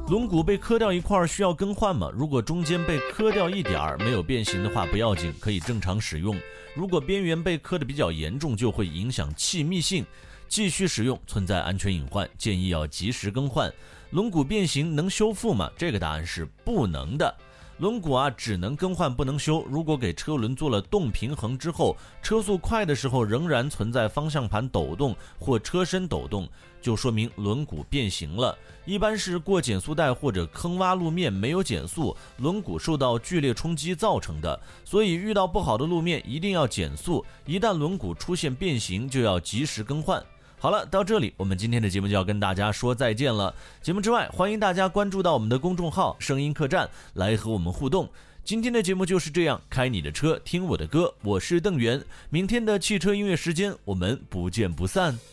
轮毂被磕掉一块需要更换吗？如果中间被磕掉一点儿没有变形的话不要紧，可以正常使用。如果边缘被磕得比较严重，就会影响气密性，继续使用存在安全隐患，建议要及时更换。轮毂变形能修复吗？这个答案是不能的。轮毂只能更换不能修。如果给车轮做了动平衡之后，车速快的时候仍然存在方向盘抖动或车身抖动，就说明轮毂变形了。一般是过减速带或者坑洼路面没有减速，轮毂受到剧烈冲击造成的。所以遇到不好的路面一定要减速，一旦轮毂出现变形就要及时更换。好了，到这里我们今天的节目就要跟大家说再见了。节目之外，欢迎大家关注到我们的公众号声音客栈来和我们互动。今天的节目就是这样，开你的车听我的歌，我是邓源。明天的汽车音乐时间我们不见不散。